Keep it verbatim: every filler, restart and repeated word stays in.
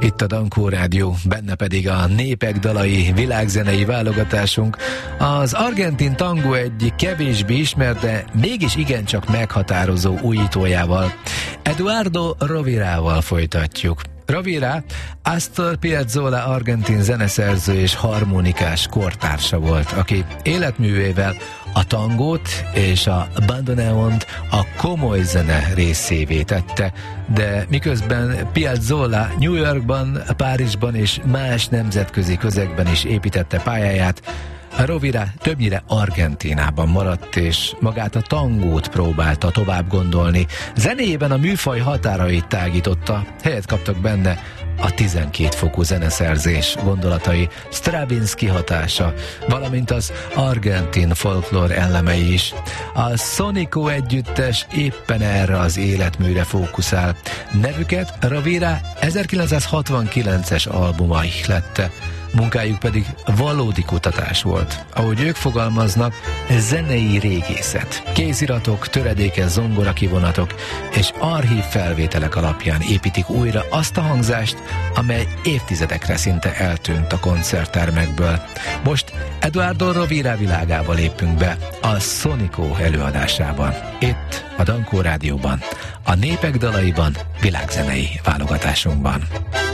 Itt a Dankó Rádió, benne pedig a népek dalai világzenei válogatásunk. Az argentin tangó egy kevésbé ismert, de mégis igencsak meghatározó újítójával, Eduardo Rovirával folytatjuk. Rovira Astor Piazzolla argentin zeneszerző és harmonikás kortársa volt, aki életművével a tangót és a bandoneont a komoly zene részévé tette, de miközben Piazzolla New Yorkban, Párizsban és más nemzetközi közegben is építette pályáját, Rovira többnyire Argentínában maradt, és magát a tangót próbálta tovább gondolni. Zenéjében a műfaj határait tágította, helyet kaptak benne a tizenkét fokú zeneszerzés gondolatai, Stravinsky hatása, valamint az argentin folklór elemei is. A Sonico együttes éppen erre az életműre fókuszál. Nevüket Rovira ezerkilencszázhatvankilences albuma ihlette, munkájuk pedig valódi kutatás volt. Ahogy ők fogalmaznak, zenei régészet. Kéziratok, töredékes zongorakivonatok és archív felvételek alapján építik újra azt a hangzást, amely évtizedekre szinte eltűnt a koncerttermekből. Most Eduardo Rovira világába lépünk be a Sonico előadásában. Itt a Dankó Rádióban, a népek dalaiban, világzenei válogatásunkban.